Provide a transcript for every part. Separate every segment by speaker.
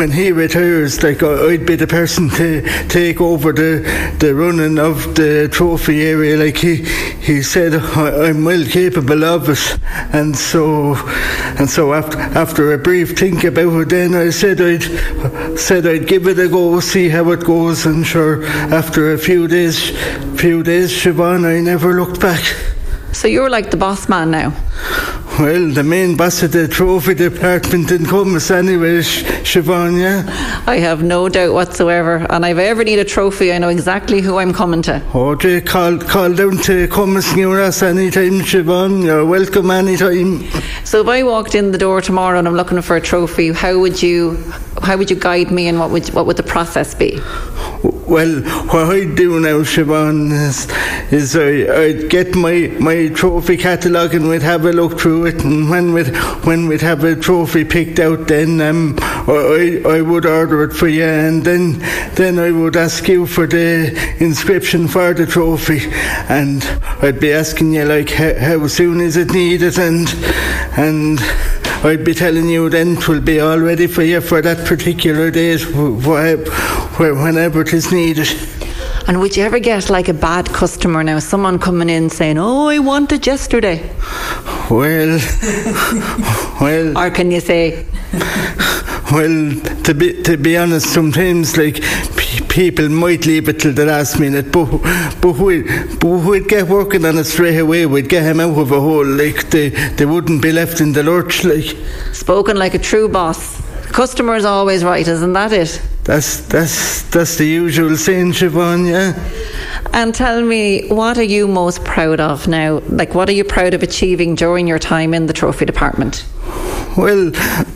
Speaker 1: When he retires, like, I'd be the person to take over the running of the trophy area. Like he said, I'm well capable of it, and so after a brief think about it, then I said I'd give it a go, see how it goes, and sure, after a few days, Siobhan, I never looked back.
Speaker 2: So you're like the boss man now?
Speaker 1: Well, the main boss of the trophy department in Cummins anyway, Siobhan, yeah.
Speaker 2: I have no doubt whatsoever, and if I ever need a trophy, I know exactly who I'm coming to.
Speaker 1: Okay, call down to Cummins New Ross anytime, Siobhan. You're welcome anytime.
Speaker 2: So if I walked in the door tomorrow and I'm looking for a trophy, how would you guide me, and what would the process be?
Speaker 1: Well, what I'd do now, Siobhan, is I'd get my trophy catalogue and we'd have a look through it, and when we'd have a trophy picked out, then I would order it for you, and then I would ask you for the inscription for the trophy, and I'd be asking you like how soon is it needed, and I'd be telling you then it will be all ready for you for that particular date, whenever it is needed.
Speaker 2: And would you ever get like a bad customer now, someone coming in saying, "Oh, I want it yesterday"?
Speaker 1: Well,
Speaker 2: or can you say?
Speaker 1: Well, to be honest, sometimes like people might leave it till the last minute, but we'd get working on it straight away. We'd get him out of a hole, like they wouldn't be left in the lurch. Like,
Speaker 2: spoken like a true boss. Customer is always right, isn't that it?
Speaker 1: That's the usual saying, Siobhan, yeah.
Speaker 2: And tell me, what are you most proud of now? Like, what are you proud of achieving during your time in the trophy department?
Speaker 1: Well,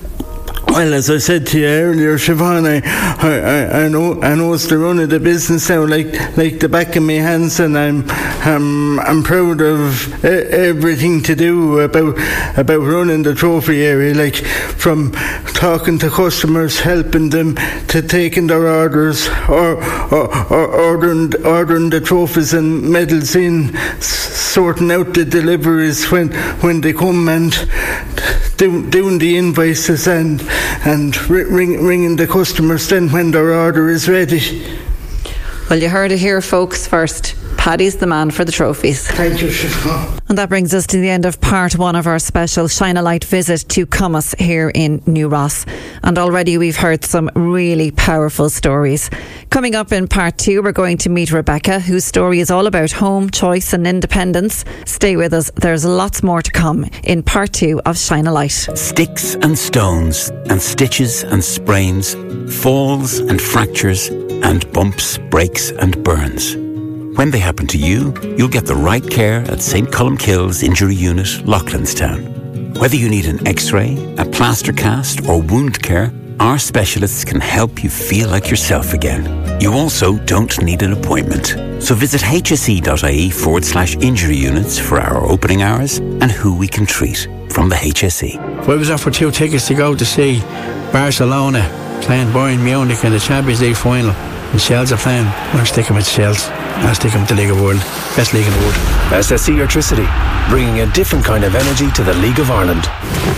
Speaker 1: as I said to you earlier, Siobhan, I know it's the run of the business now, like the back of my hands, and I'm proud of everything to do about running the trophy area, like from talking to customers, helping them, to taking their orders, or ordering the trophies and medals in, sorting out the deliveries when they come, and doing the invoices and ringing the customers then when their order is ready.
Speaker 2: Well, you heard it here, folks, first. Paddy's the man for the trophies.
Speaker 1: Thank you, Siobhan.
Speaker 2: And that brings us to the end of part one of our special Shine a Light visit to Cummins here in New Ross. And already we've heard some really powerful stories. Coming up in part two, we're going to meet Rebecca, whose story is all about home, choice and independence. Stay with us. There's lots more to come in part two of Shine a Light.
Speaker 3: Sticks and stones and stitches and sprains, falls and fractures and bumps, breaks and burns. When they happen to you, you'll get the right care at St. Columkille's Injury Unit, Loughlinstown. Whether you need an X-ray, a plaster cast or wound care, our specialists can help you feel like yourself again. You also don't need an appointment. So visit hse.ie/injury units for our opening hours and who we can treat from the HSE.
Speaker 4: If I was offered 2 tickets to go to see Barcelona playing Bayern Munich in the Champions League final, and Shels are playing, I'm sticking with Shels. I'll stick them with the League of World. Best league in the world.
Speaker 5: SSE Electricity, bringing a different kind of energy to the League of Ireland.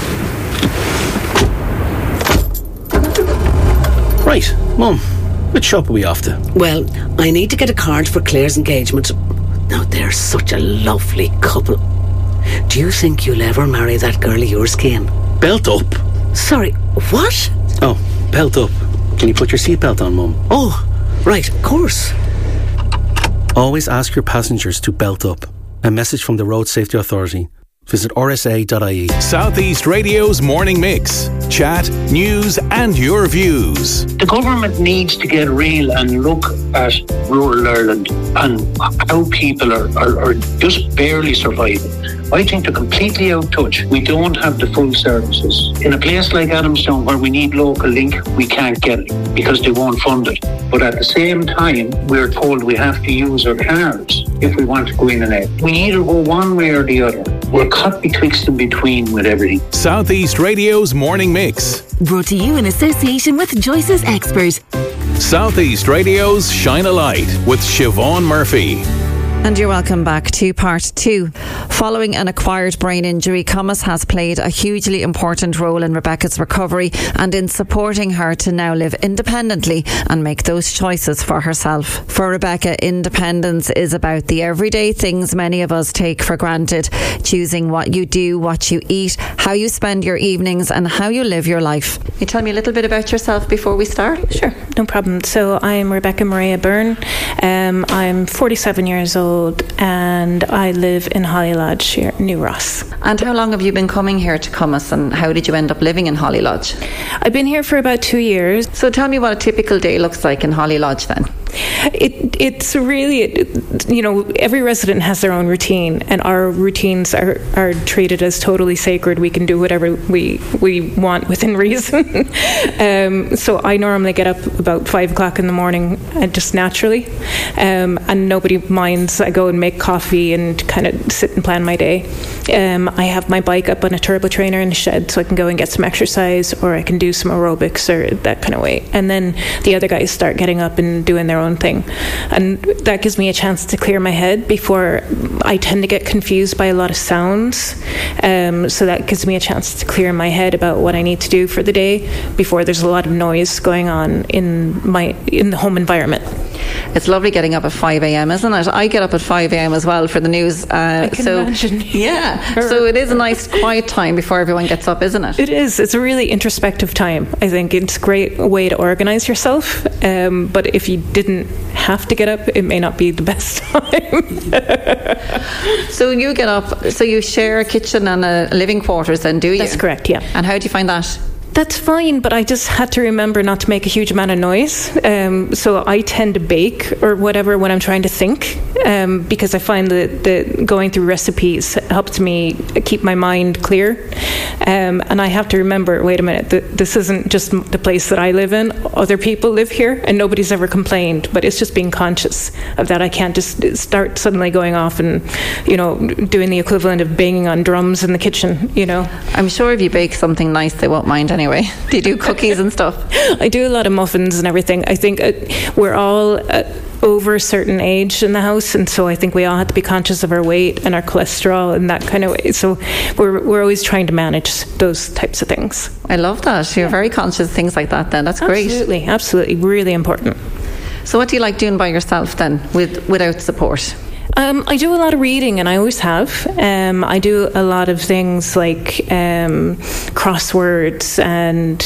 Speaker 5: Right, Mum, which shop are we off to?
Speaker 6: Well, I need to get a card for Claire's engagement. Now, they're such a lovely couple. Do you think you'll ever marry that girl of yours, Cian?
Speaker 5: Belt up?
Speaker 6: Sorry, what?
Speaker 5: Oh, belt up. Can you put your seatbelt on, Mum?
Speaker 6: Oh, right, of course.
Speaker 5: Always ask your passengers to belt up. A message from the Road Safety Authority. Visit rsa.ie.
Speaker 7: South East Radio's Morning Mix. Chat, news and your views.
Speaker 8: The government needs to get real and look at rural Ireland and how people are just barely surviving. I think they're completely out of touch. We don't have the full services. In a place like Adamstown where we need local link, we can't get it because they won't fund it. But at the same time, we're told we have to use our cards if we want to go in and out. We either go one way or the other. We're cut betwixt and between with everything.
Speaker 7: South East Radio's Morning Mix.
Speaker 9: Brought to you in association with Joyce's Expert.
Speaker 7: South East Radio's Shine a Light with Siobhan Murphy.
Speaker 2: And you're welcome back to part 2. Following an acquired brain injury, Cumas has played a hugely important role in Rebecca's recovery and in supporting her to now live independently and make those choices for herself. For Rebecca, independence is about the everyday things many of us take for granted. Choosing what you do, what you eat, how you spend your evenings and how you live your life. Can you tell me a little bit about yourself before we start?
Speaker 10: Sure, no problem. So I'm Rebecca Maria Byrne. I'm 47 years old and I live in Holly Lodge here, New Ross.
Speaker 2: And how long have you been coming here to Cumas and how did you end up living in Holly Lodge?
Speaker 10: I've been here for about 2 years.
Speaker 2: So tell me what a typical day looks like in Holly Lodge then.
Speaker 10: It's really, every resident has their own routine, and our routines are treated as totally sacred. We can do whatever we want within reason. So I normally get up about 5 o'clock in the morning, just naturally, and nobody minds. I go and make coffee and kind of sit and plan my day. I have my bike up on a turbo trainer in the shed, so I can go and get some exercise, or I can do some aerobics or that kind of way. And then the other guys start getting up and doing their own thing, and that gives me a chance to clear my head before I tend to get confused by a lot of sounds, so that gives me a chance to clear my head about what I need to do for the day before there's a lot of noise going on in the home environment.
Speaker 2: It's lovely getting up at 5 a.m, isn't it? I get up at 5 a.m. as well for the news.
Speaker 10: I can imagine.
Speaker 2: Yeah. So it is a nice quiet time before everyone gets up, isn't it?
Speaker 10: It is. It's a really introspective time. I think it's a great way to organise yourself. But if you didn't have to get up, it may not be the best time.
Speaker 2: So you get up, so you share a kitchen and a living quarters then, do you?
Speaker 10: That's correct, yeah.
Speaker 2: And how do you find that?
Speaker 10: That's fine, but I just had to remember not to make a huge amount of noise. So I tend to bake or whatever when I'm trying to think, because I find that going through recipes helps me keep my mind clear. And I have to remember, wait a minute, this isn't just the place that I live in. Other people live here, and nobody's ever complained. But it's just being conscious of that. I can't just start suddenly going off and, doing the equivalent of banging on drums in the kitchen,
Speaker 2: I'm sure if you bake something nice, they won't mind anyway. Do you do cookies and stuff?
Speaker 10: I do a lot of muffins and everything. I think we're all over a certain age in the house, and so I think we all have to be conscious of our weight and our cholesterol and that kind of way. So we're always trying to manage those types of things.
Speaker 2: I love that. You're very conscious of things like that then. That's great.
Speaker 10: Absolutely, really important.
Speaker 2: So what do you like doing by yourself then, without support?
Speaker 10: I do a lot of reading, and I always have. I do a lot of things like crosswords and,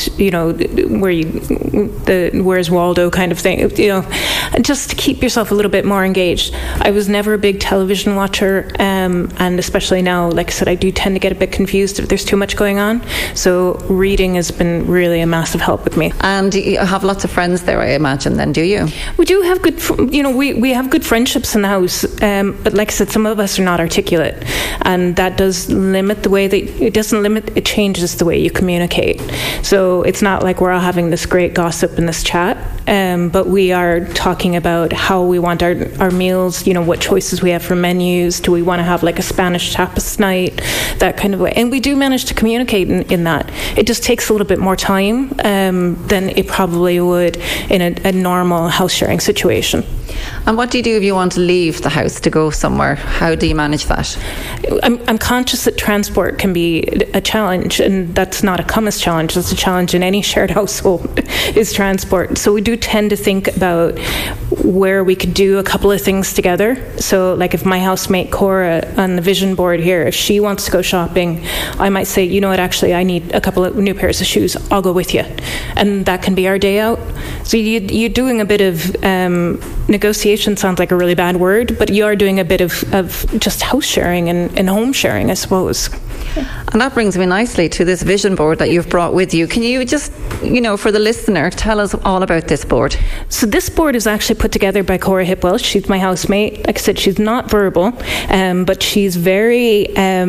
Speaker 10: Where's Waldo kind of thing, just to keep yourself a little bit more engaged. I was never a big television watcher, and especially now, like I said, I do tend to get a bit confused if there's too much going on. So reading has been really a massive help with me.
Speaker 2: And you have lots of friends there, I imagine, then, do you?
Speaker 10: We do have good, we have good friendships in the house. But like I said, some of us are not articulate, and that does limit the way it changes the way you communicate. So it's not like we're all having this great gossip in this chat, but we are talking about how we want our meals, what choices we have for menus. Do we want to have like a Spanish tapas night, that kind of way? And we do manage to communicate in that. It just takes a little bit more time than it probably would in a normal house sharing situation.
Speaker 2: And what do you do if you want to leave the house to go somewhere? How do you manage that?
Speaker 10: I'm conscious that transport can be a challenge, and that's not a Cumas challenge. That's a challenge in any shared household, is transport. So we do tend to think about where we could do a couple of things together. So like if my housemate Cora on the vision board here, if she wants to go shopping, I might say, you know what, actually I need a couple of new pairs of shoes. I'll go with you. And that can be our day out. So you're doing a bit of negotiation, sounds like a really bad word, but you are doing a bit of just house sharing and home sharing, I suppose.
Speaker 2: And that brings me nicely to this vision board that you've brought with you. Can you just, for the listener, tell us all about this board?
Speaker 10: So this board is actually put together by Cora Hipwell. She's my housemate. Like I said, she's not verbal, but she's very,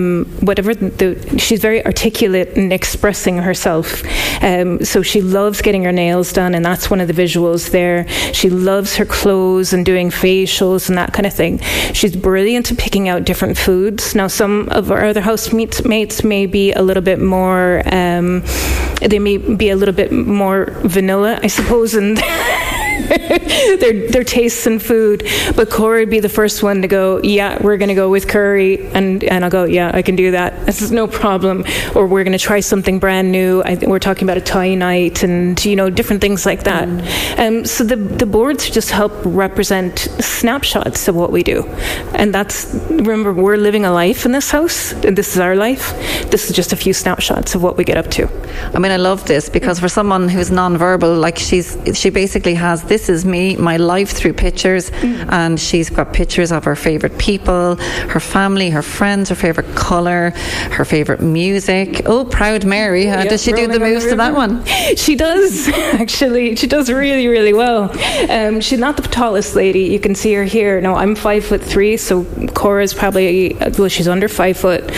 Speaker 10: she's very articulate in expressing herself. So she loves getting her nails done, and that's one of the visuals there. She loves her clothes and doing facials and that kind of thing. She's brilliant at picking out different foods. Now, some of our other housemates may be a little bit more, they may be a little bit more vanilla, I suppose, and their tastes in food. But Cora would be the first one to go, yeah, we're going to go with curry, and I'll go, yeah, I can do that. This is no problem. Or we're going to try something brand new. We're talking about a Thai night, and different things like that. So the boards just help represent snapshots of what we do, and remember, we're living a life in this house, and this is our life. This is just a few snapshots of what we get up to.
Speaker 2: I mean, I love this because for someone who's non-verbal, like she basically has, this is me, my life through pictures, and she's got pictures of her favourite people, her family, her friends, her favourite colour, her favourite music. Oh, Proud Mary, does she do the moves to that one?
Speaker 10: She does, actually. She does really, really well. She's not the tallest lady. You can see her here. No, I'm 5'3", so Cora's probably, she's under 5 foot.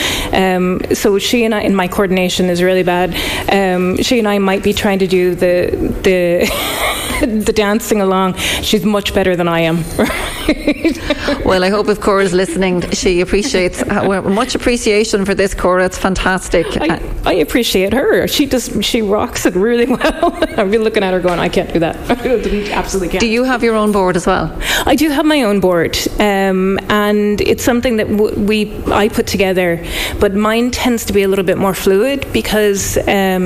Speaker 10: So she and I, and my coordination is really bad. She and I might be trying to do the the dancing along. She's much better than I am.
Speaker 2: Well, I hope if Cora's listening, she appreciates much appreciation for this, Cora. It's fantastic.
Speaker 10: I appreciate her. She rocks it really well. I've been looking at her going, I can't do that. I absolutely can't.
Speaker 2: Do you have your own board as well?
Speaker 10: I do have my own board, and it's something that I put together, but mine tends to be a little bit more fluid because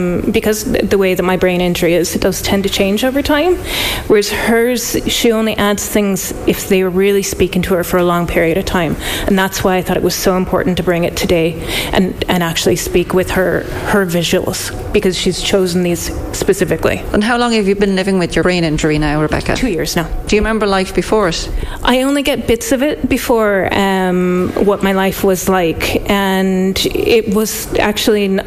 Speaker 10: the way that my brain injury is, it does tend to change over time, whereas hers, she only adds things if they are really speaking to her for a long period of time, and that's why I thought it was so important to bring it today and actually speak with her visuals, because she's chosen these specifically.
Speaker 2: And how long have you been living with your brain injury now, Rebecca?
Speaker 10: 2 years now.
Speaker 2: Do you remember life before it?
Speaker 10: I only get bits of it before what my life was like, and it was actually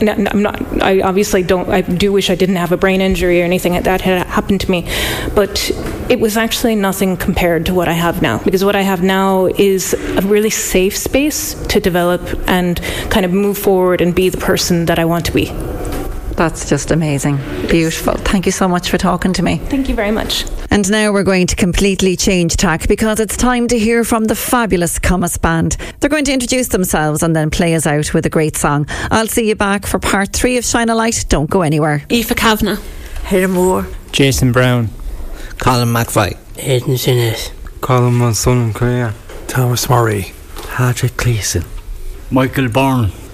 Speaker 10: I obviously don't. I do wish I didn't have a brain injury or anything like that had happened to me, but it was actually nothing compared to what I have now, because what I have now is a really safe space to develop and kind of move forward and be the person that I want to be.
Speaker 2: That's just amazing. Beautiful. Thank you so much for talking to me.
Speaker 10: Thank you very much.
Speaker 2: And now we're going to completely change tack because it's time to hear from the fabulous Cummins Band. They're going to introduce themselves and then play us out with a great song. I'll see you back for part 3 of Shine a Light. Don't go anywhere.
Speaker 11: Aoife Kavanagh,
Speaker 12: Heather Moore,
Speaker 13: Jason Brown,
Speaker 14: Colin McVie,
Speaker 12: Aidan Sinnott,
Speaker 15: Colin Monson Korea,
Speaker 16: Thomas Murray,
Speaker 17: Patrick Cleason,
Speaker 18: Michael Byrne,